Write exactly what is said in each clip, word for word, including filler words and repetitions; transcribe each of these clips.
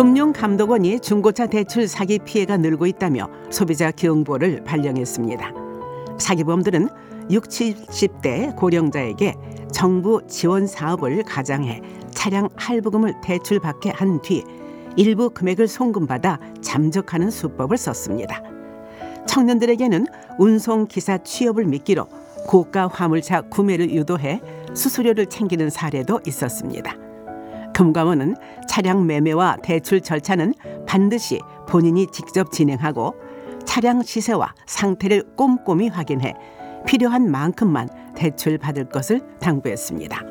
금융감독원이 중고차 대출 사기 피해가 늘고 있다며 소비자 경보를 발령했습니다. 사기범들은 육십, 칠십 대 고령자에게 정부 지원 사업을 가장해 차량 할부금을 대출받게 한 뒤 일부 금액을 송금받아 잠적하는 수법을 썼습니다. 청년들에게는 운송기사 취업을 미끼로 고가 화물차 구매를 유도해 수수료를 챙기는 사례도 있었습니다. 금감원은 차량 매매와 대출 절차는 반드시 본인이 직접 진행하고 차량 시세와 상태를 꼼꼼히 확인해 필요한 만큼만 대출 받을 것을 당부했습니다.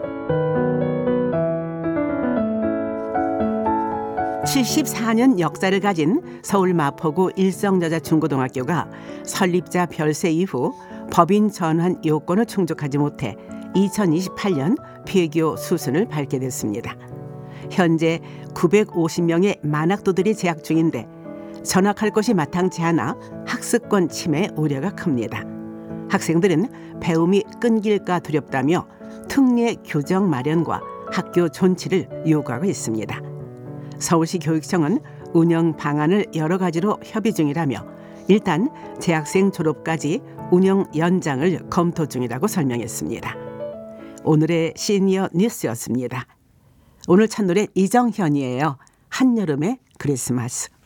칠십사 년 역사를 가진 서울 마포구 일성여자중고등학교가 설립자 별세 이후 법인 전환 요건을 충족하지 못해 이천이십팔 년 폐교 수순을 밟게 됐습니다. 현재 구백오십 명의 만학도들이 재학 중인데 전학할 것이 마땅치 않아 학습권 침해 우려가 큽니다. 학생들은 배움이 끊길까 두렵다며 특례 교정 마련과 학교 존치를 요구하고 있습니다. 서울시 교육청은 운영 방안을 여러 가지로 협의 중이라며 일단 재학생 졸업까지 운영 연장을 검토 중이라고 설명했습니다. 오늘의 시니어 뉴스였습니다. 오늘 첫노래 이정현이에요. 한여름의 크리스마스.